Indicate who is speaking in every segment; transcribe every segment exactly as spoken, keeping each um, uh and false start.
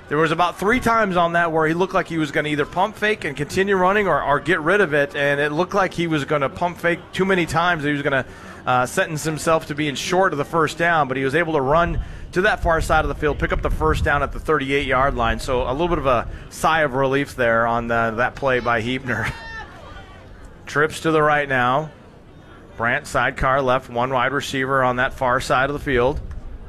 Speaker 1: There was about three times on that where he looked like he was going to either pump fake and continue running or, or get rid of it, and it looked like he was going to pump fake too many times. He was going to uh, sentence himself to being short of the first down, but he was able to run to that far side of the field, pick up the first down at the thirty-eight-yard line. So a little bit of a sigh of relief there on the, that play by Huebner. Trips to the right now. Brandt sidecar left, one wide receiver on that far side of the field.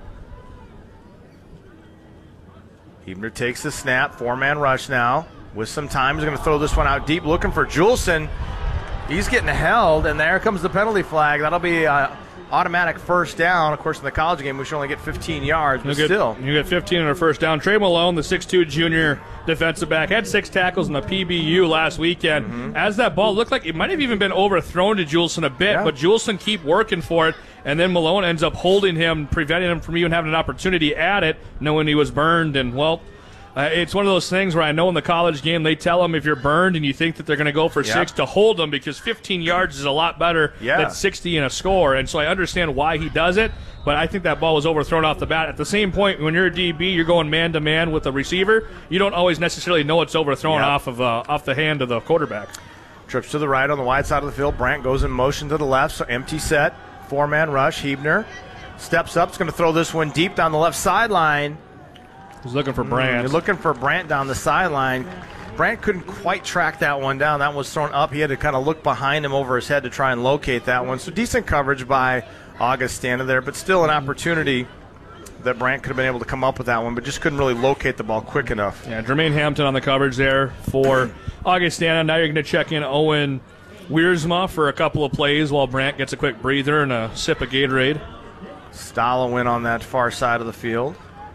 Speaker 1: Huebner takes the snap, four-man rush now. With some time, he's going to throw this one out deep, looking for Juleson. He's getting held, and there comes the penalty flag. That'll be an automatic first down. Of course, in the college game, we should only get fifteen yards, but
Speaker 2: you get,
Speaker 1: still.
Speaker 2: You get fifteen on a first down. Trey Malone, the six two junior defensive back, had six tackles in the P B U last weekend. Mm-hmm. As that ball looked like it might have even been overthrown to Juleson a bit, yeah. but Juleson keep working for it, and then Malone ends up holding him, preventing him from even having an opportunity at it, knowing he was burned. And, well, Uh, it's one of those things where I know in the college game they tell them if you're burned and you think that they're going to go for yep. six to hold them, because fifteen yards is a lot better yeah. than sixty in a score. And so I understand why he does it, but I think that ball was overthrown off the bat. At the same point, when you're a D B, you're going man-to-man with the receiver. You don't always necessarily know it's overthrown yep. off of uh, off the hand of the quarterback.
Speaker 1: Trips to the right on the wide side of the field. Brandt goes in motion to the left, so empty set. Four-man rush. Huebner steps up. Is going to throw this one deep down the left sideline.
Speaker 2: He's looking for Brandt.
Speaker 1: Mm, you're looking for Brandt down the sideline. Brandt couldn't quite track that one down. That was thrown up. He had to kind of look behind him over his head to try and locate that one. So decent coverage by Augustana there, but still an opportunity that Brandt could have been able to come up with that one, but just couldn't really locate the ball quick enough.
Speaker 2: Yeah, Jermaine Hampton on the coverage there for Augustana. Now you're going to check in Owen Wiersma for a couple of plays while Brandt gets a quick breather and a sip of Gatorade.
Speaker 1: Stala went on that far side of the field.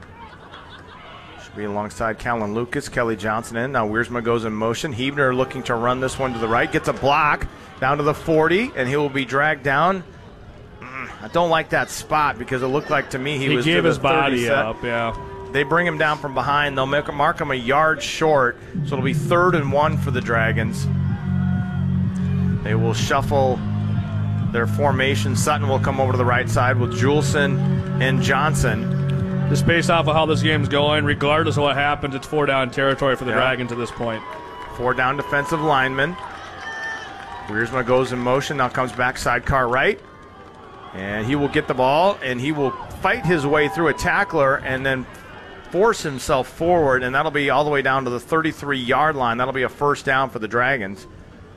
Speaker 1: Be alongside Callan Lucas, Kelly Johnson in. Now Wiersma goes in motion. Huebner looking to run this one to the right. Gets a block down to the forty, and he will be dragged down. Mm, I don't like that spot because it looked like to me he,
Speaker 2: he
Speaker 1: was
Speaker 2: gave
Speaker 1: to
Speaker 2: his
Speaker 1: the
Speaker 2: body
Speaker 1: set.
Speaker 2: up, yeah.
Speaker 1: They bring him down from behind. They'll make, mark him a yard short, so it'll be third and one for the Dragons. They will shuffle their formation. Sutton will come over to the right side with Juleson and Johnson.
Speaker 2: Just based off of how this game's going, regardless of what happens, it's four down territory for the yep. Dragons at this point.
Speaker 1: Four down defensive linemen. Wiersma goes in motion, now comes back sidecar right. And he will get the ball, and he will fight his way through a tackler and then force himself forward, and that'll be all the way down to the thirty-three-yard line. That'll be a first down for the Dragons.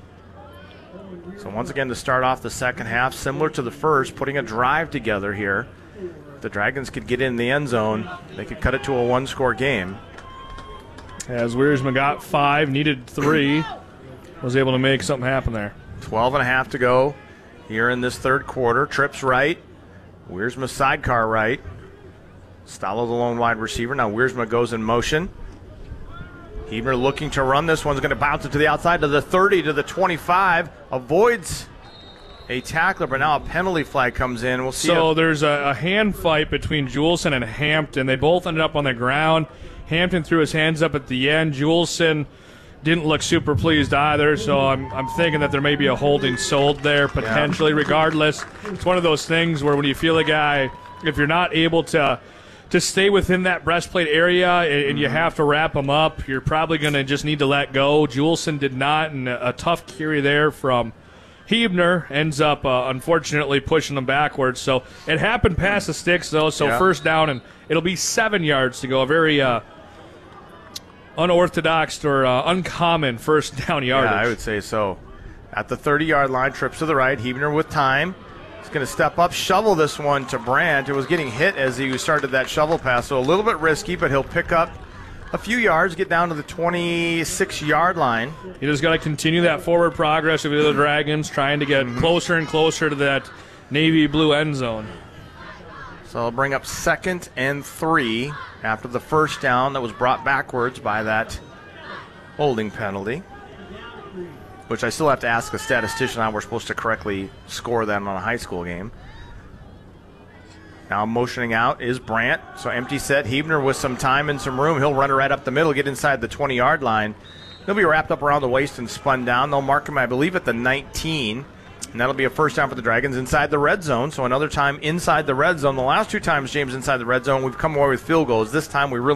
Speaker 1: So once again, to start off the second half, similar to the first, putting a drive together here. The Dragons could get in the end zone. They could cut it to a one-score game.
Speaker 2: As Wiersma got five, needed three, was able to make something happen there.
Speaker 1: twelve and a half to go here in this third quarter. Trips right. Wiersma sidecar right. Stalo the lone wide receiver. Now Wiersma goes in motion. Huebner looking to run this one's going to bounce it to the outside to the thirty, to the twenty-five. Avoids a tackler, but now a penalty flag comes in. We'll see.
Speaker 2: So
Speaker 1: if-
Speaker 2: there's a, a hand fight between Juleson and Hampton. They both ended up on the ground. Hampton threw his hands up at the end. Juleson didn't look super pleased either, so I'm I'm thinking that there may be a holding sold there potentially. Yeah. Regardless, it's one of those things where when you feel a guy, if you're not able to to stay within that breastplate area and, and mm-hmm. you have to wrap him up, you're probably going to just need to let go. Juleson did not, and a, a tough carry there from Huebner ends up, uh, unfortunately, pushing them backwards. So it happened past the sticks, though, so yeah. first down, and it'll be seven yards to go. A very uh, unorthodox or uh, uncommon first down yardage.
Speaker 1: Yeah, I would say so. At the thirty-yard line, trips to the right. Huebner with time. He's going to step up, shovel this one to Brandt. It was getting hit as he started that shovel pass, so a little bit risky, but he'll pick up a few yards, get down to the twenty-six-yard line.
Speaker 2: You just got to continue that forward progress of the Dragons, trying to get mm-hmm. closer and closer to that navy blue end zone.
Speaker 1: So I'll bring up second and three after the first down that was brought backwards by that holding penalty, which I still have to ask a statistician how we're supposed to correctly score that on a high school game. Now motioning out is Brandt. So empty set. Huebner with some time and some room. He'll run it right up the middle, get inside the twenty-yard line. He'll be wrapped up around the waist and spun down. They'll mark him, I believe, at the nineteen. And that'll be a first down for the Dragons inside the red zone. So another time inside the red zone. The last two times, James, inside the red zone, we've come away with field goals. This time we really